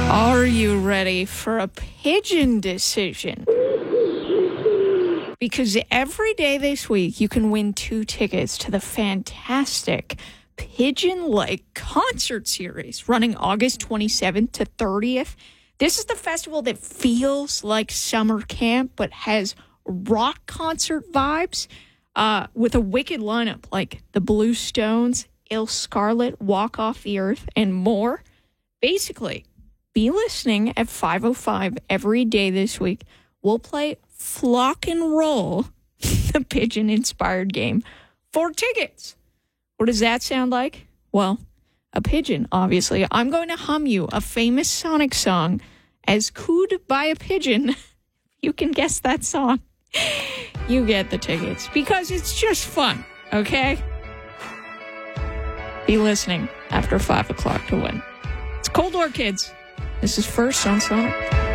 Are you ready for a pigeon decision? Because every day this week, you can win 2 tickets to the fantastic Pigeon Lake concert series running August 27th to 30th. This is the festival that feels like summer camp, but has rock concert vibes with a wicked lineup like the Blue Stones, Il Scarlet, Walk Off the Earth, and more. Basically, be listening at 5:05 every day this week. We'll play Flock and Roll, the pigeon-inspired game, for tickets. What does that sound like? Well, a pigeon, obviously. I'm going to hum you a famous Sonic song as cooed by a pigeon. You can guess that song. You get the tickets because it's just fun, okay? Be listening after 5 o'clock to win. It's Cold War Kids. This is First on Sonic.